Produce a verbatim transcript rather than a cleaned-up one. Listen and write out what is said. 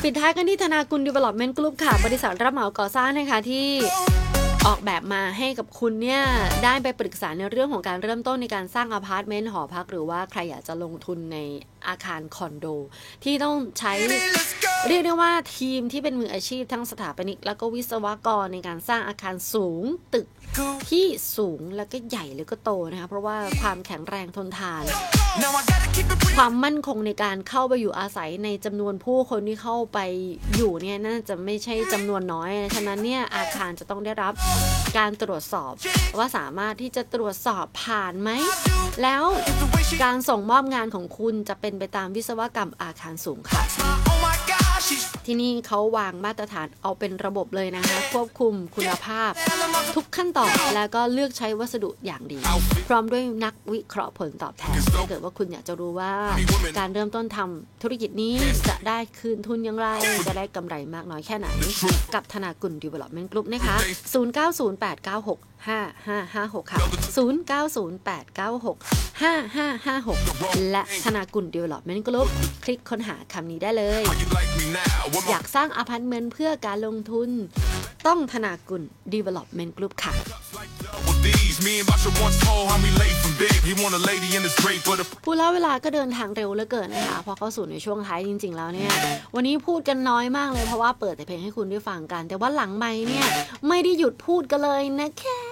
ปิดท้ายกันที่ธนากุล Development Group ค่ะบริษัทรับเหมาก่อสร้างนะคะที่ออกแบบมาให้กับคุณเนี่ยได้ไปปรึกษาในเรื่องของการเริ่มต้นในการสร้างอพาร์ตเมนต์หอพักหรือว่าใครอยากจะลงทุนในอาคารคอนโดที่ต้องใช้เรียกได้ว่าทีมที่เป็นมืออาชีพทั้งสถาปนิกแล้วก็วิศวกรในการสร้างอาคารสูงตึกที่สูงแล้วก็ใหญ่แล้วก็โตนะคะเพราะว่าความแข็งแรงทนทานความมั่นคงในการเข้าไปอยู่อาศัยในจำนวนผู้คนที่เข้าไปอยู่เนี่ยน่าจะไม่ใช่จำนวนน้อยฉะนั้นเนี่ยอาคารจะต้องได้รับการตรวจสอบว่าสามารถที่จะตรวจสอบผ่านไหมแล้วการส่งมอบงานของคุณจะเป็นไปตามวิศวกรรมอาคารสูงค่ะที่นี่เขาวางมาตรฐานเอาเป็นระบบเลยนะคะควบคุมคุณภาพทุกขั้นตอนแล้วก็เลือกใช้วัสดุอย่างดีพร้อมด้วยนักวิเคราะห์ผลตอบแทนถ้าเกิดว่าคุณอยากจะรู้ว่าการเริ่มต้นทำธุรกิจนี้จะได้คืนทุนอย่างไรจะได้กำไรมากน้อยแค่ไหนกับธนากุล Development Group นะคะศูนย์ เก้า ศูนย์ แปด เก้า หก ห้า ห้า ห้า หกค่ะศูนย์ เก้า ศูนย์ แปด เก้า หก ห้า ห้า ห้า หกและธนากุล Development Group คลิกค้นหาคำนี้ได้เลยอยากสร้างอพาร์ตเมนต์เพื่อการลงทุนต้องธนากุล Development Group ค่ะพูดแล้วเวลาก็เดินทางเร็วเหลือเกินนะคะพอเข้าสู่ในช่วงท้ายจริงๆแล้วเนี่ยวันนี้พูดกันน้อยมากเลยเพราะว่าเปิดแต่เพลงให้คุณได้ฟังกันแต่ว่าหลังไมค์เนี่ยไม่ได้หยุดพูดกันเลยนะแค่